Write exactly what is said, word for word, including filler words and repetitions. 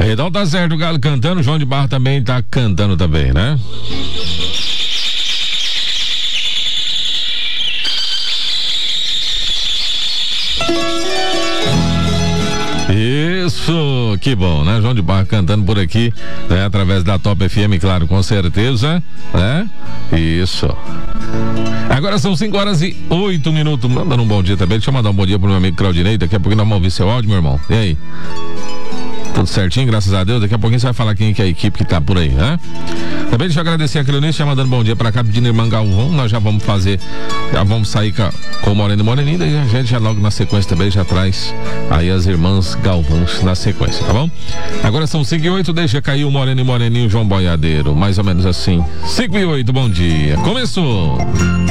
Redão tá certo, o Galo cantando, o João de Barra também tá cantando também, né? Isso, que bom, né? João de Barra cantando por aqui, né? Através da Top F M, claro, com certeza, né? Isso. Agora são cinco horas e oito minutos. Mandando um bom dia também. Deixa eu mandar um bom dia pro meu amigo Claudinei. Daqui a pouquinho nós vamos ouvir seu áudio, meu irmão. E aí? Tudo certinho, graças a Deus. Daqui a pouquinho você vai falar quem que é a equipe que tá por aí, né? Também deixa eu agradecer a Cleonice, já mandando bom dia pra cá, pedindo irmã Galvão. Nós já vamos fazer, já vamos sair com, com o Moreno e Moreninho, daí a gente já logo na sequência também já traz aí as irmãs Galvão na sequência, tá bom? Agora são cinco e oito, deixa cair o Moreno e Moreninho, João Boiadeiro, mais ou menos assim. cinco e oito, bom dia. Começou!